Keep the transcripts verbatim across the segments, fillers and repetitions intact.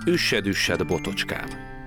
Üssed-üssed botocskám.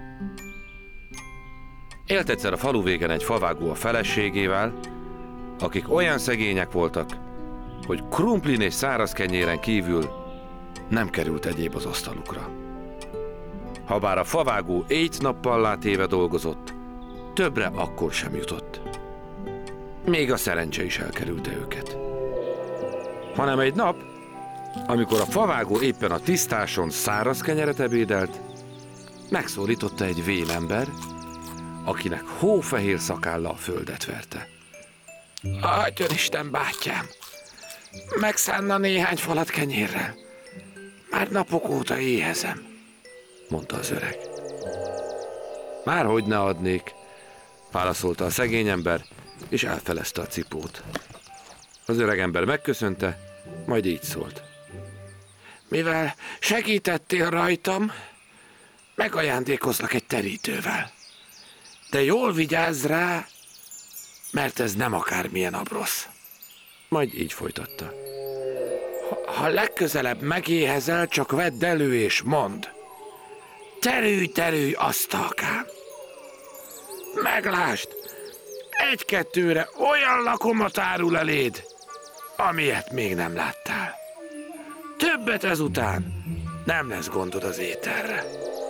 Élt egyszer a falu végen egy favágó a feleségével, akik olyan szegények voltak, hogy krumplin és száraz kenyéren kívül nem került egyéb az asztalukra. Habár a favágó éjt-nappal látéve dolgozott, többre akkor sem jutott. Még a szerencse is elkerülte őket. Hanem egy nap, amikor a favágó éppen a tisztáson száraz kenyeret ebédelt, megszólította egy vénember, akinek hófehér szakálla a földet verte. Adjon Isten, bátyám! Megszánna néhány falat kenyérrel. Már napok óta éhezem, mondta az öreg. Márhogy ne adnék, válaszolta a szegény ember, és elfelezte a cipót. Az öreg ember megköszönte, majd így szólt. Mivel segítettél rajtam, megajándékozlak egy terítővel. De jól vigyázz rá, mert ez nem akármilyen abrosz. Majd így folytatta. Ha, ha legközelebb megéhezel, csak vedd elő és mondd. Terülj, terülj, asztalkám! Meglásd, egy-kettőre olyan lakomat árul eléd, amilyet még nem láttál. Többet ezután nem lesz gondod az ételre.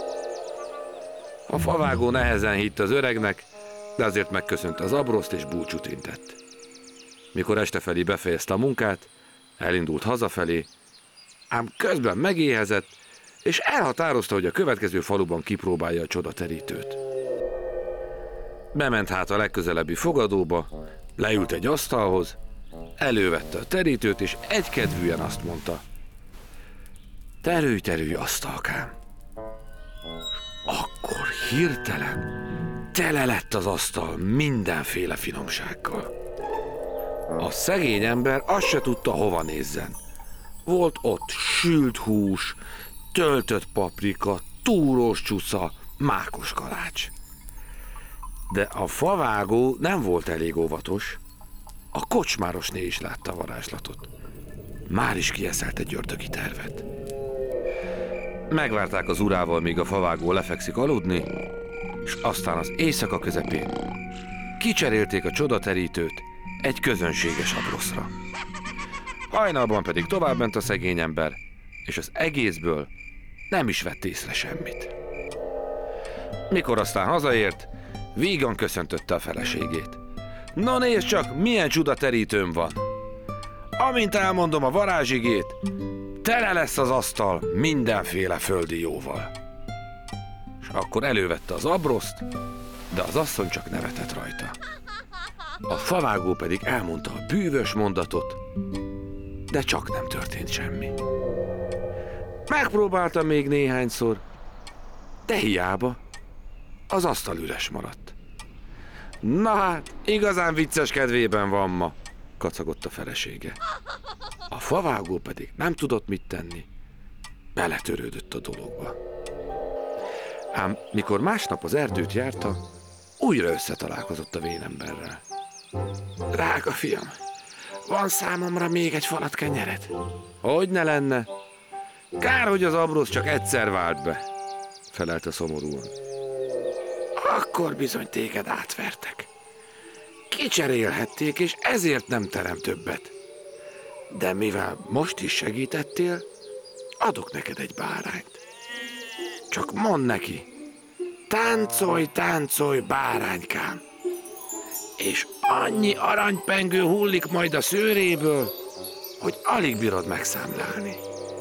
A favágó nehezen hitt az öregnek, de azért megköszönte az abroszt és búcsút intett. Mikor este felé befejezte a munkát, elindult hazafelé, ám közben megéhezett, és elhatározta, hogy a következő faluban kipróbálja a csodaterítőt. Bement hát a legközelebbi fogadóba, leült egy asztalhoz, elővette a terítőt, és egykedvűen azt mondta. Terülj, terülj, asztalkám! Akkor hirtelen tele lett az asztal mindenféle finomsággal. A szegény ember azt se tudta, hova nézzen. Volt ott sült hús, töltött paprika, túrós csusza, mákos kalács. De a favágó nem volt elég óvatos. A kocsmárosné is látta a varázslatot. Már is kieszelt egy ördögi tervet. Megvárták az urával, míg a favágó lefekszik aludni, és aztán az éjszaka közepén kicserélték a csodaterítőt egy közönséges abroszra. Hajnalban pedig továbbment a szegény ember, és az egészből nem is vett észre semmit. Mikor aztán hazaért, vígan köszöntötte a feleségét. Na nézd csak, milyen csodaterítőm van! Amint elmondom a varázsigét, tele lesz az asztal mindenféle földi jóval. És akkor elővette az abroszt, de az asszony csak nevetett rajta. A favágó pedig elmondta a bűvös mondatot, de csak nem történt semmi. Megpróbálta még néhányszor, de hiába, az asztal üres maradt. Na hát, igazán vicces kedvében van ma, kacagott a felesége. A favágó pedig nem tudott mit tenni, beletörődött a dologba. Ám mikor másnap az erdőt járta, újra összetalálkozott a vénemberrel. Drága fiam, van számomra még egy falat kenyeret? Hogy ne lenne? Kár, hogy az abrosz csak egyszer vált be, felelte szomorúan. Akkor bizony téged átvertek. Kicserélhették, és ezért nem terem többet. De mivel most is segítettél, adok neked egy bárányt. Csak mondd neki, táncolj, táncolj, báránykám, és annyi aranypengő hullik majd a szőréből, hogy alig bírod megszámlálni.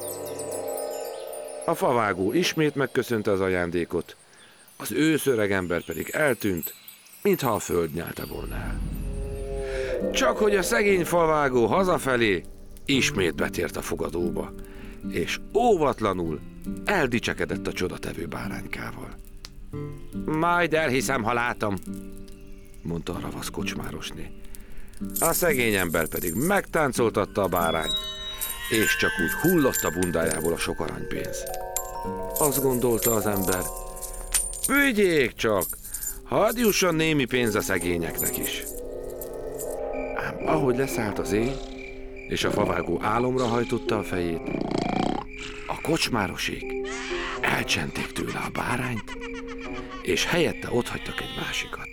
A favágó ismét megköszönte az ajándékot, az ősz öreg ember pedig eltűnt, mintha a föld nyelte volna el. Csak hogy a szegény favágó hazafelé ismét betért a fogadóba, és óvatlanul eldicsekedett a csodatevő báránykával. Majd elhiszem, ha látom, mondta a ravasz kocsmárosné. A szegény ember pedig megtáncoltatta a bárányt, és csak úgy hullott a bundájából a sok aranypénz. Azt gondolta az ember, vigyék csak, hadd jusson némi pénz a szegényeknek is. Ám ahogy leszállt az éj, és a favágó álomra hajtotta a fejét, a kocsmárosék elcsenték tőle a bárányt, és helyette otthagytak egy másikat.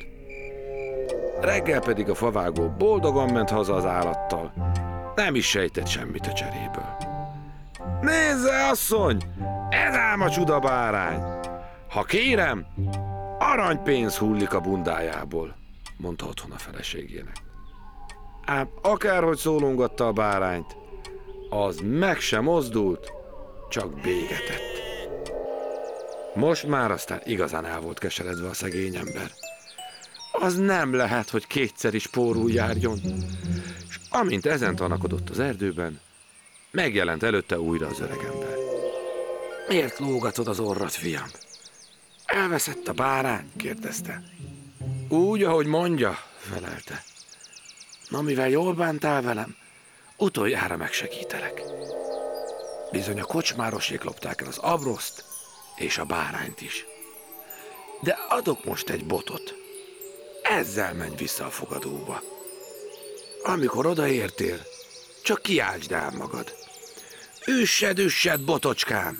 Reggel pedig a favágó boldogan ment haza az állattal, nem is sejtett semmit a cseréből. Nézze, asszony, ez ám a csuda bárány! Ha kérem, aranypénz hullik a bundájából, mondta otthon a feleségének. Ám akárhogy szólongatta a bárányt, az meg sem mozdult, csak bégetett. Most már aztán igazán el volt keseredve a szegény ember. Az nem lehet, hogy kétszer is pórul járjon. És amint ezen tanakodott az erdőben, megjelent előtte újra az öregember. Miért lógatod az orrad, fiam? Elveszett a bárány? Kérdezte. Úgy, ahogy mondja, felelte. Na, mivel jól bántál velem, utoljára megsegítelek. Bizony a kocsmárosék lopták el az abroszt és a bárányt is. De adok most egy botot. Ezzel menj vissza a fogadóba. Amikor odaértél, csak kiáltsd el magad. Üssed, üssed, botocskám!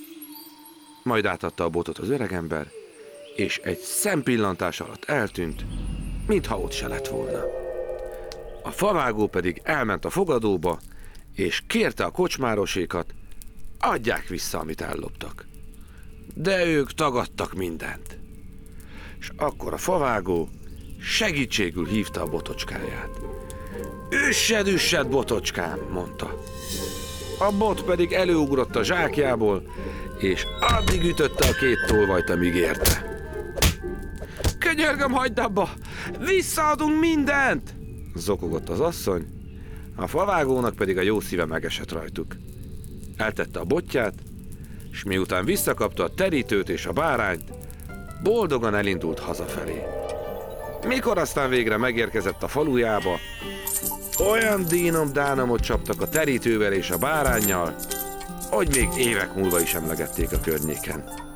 Majd átadta a botot az öregember, és egy szempillantás alatt eltűnt, mintha ott se lett volna. A favágó pedig elment a fogadóba, és kérte a kocsmárosékat, adják vissza, amit elloptak. De ők tagadtak mindent. És akkor a favágó segítségül hívta a botocskáját. Üssed, üssed, botocskám, mondta. A bot pedig előugrott a zsákjából, és addig ütötte a két tolvajt, amíg érte. Könyörgöm, hagyd abba! Visszaadunk mindent! Zokogott az asszony, a favágónak pedig a jó szíve megesett rajtuk. Eltette a botját, és miután visszakapta a terítőt és a bárányt, boldogan elindult hazafelé. Mikor aztán végre megérkezett a falujába, olyan dínom-dánomot csaptak a terítővel és a báránnyal, hogy még évek múlva is emlegették a környéken.